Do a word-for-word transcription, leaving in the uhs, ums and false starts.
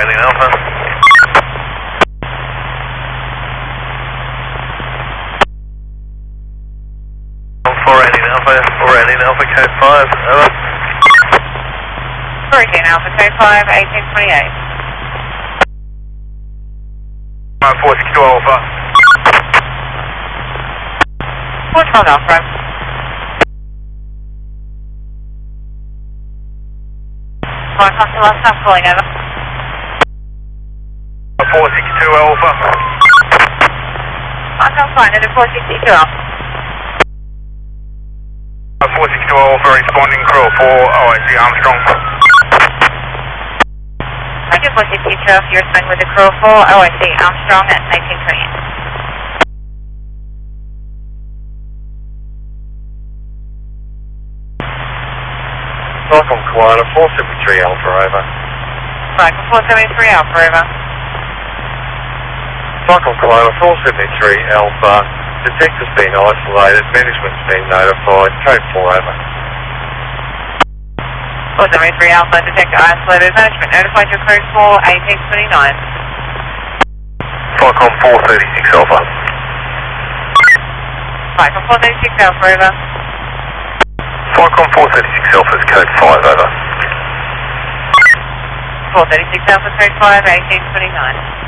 eighteen Alpha. four eighteen Alpha, four eighteen Alpha, code five, over. four eighteen Alpha, code five, eighteen twenty-eight. four six two Alpha. four twelve Alpha. One customer last stop calling over. four six two Alpha. One come flying into four six two Alpha. four six two Alpha responding crew for O I C Armstrong. Roger, four six two Alpha, you're responding with the crew for O I C Armstrong at eighteen twenty-eight. Welcome, Koala, four seventy-three Alpha, over. Welcome, four seventy-three Alpha, over. Welcome, Koala, four seventy-three Alpha. Detector's been isolated, management's been notified, code four, over. four seventy-three Alpha, detector isolated, management notified your code for eighteen twenty-nine. Welcome, four thirty-six Alpha. Welcome, four thirty-six Alpha, over. Welcome, four thirty-six Alpha's code five, over. four thirty-six Alpha, code five, eighteen twenty-nine.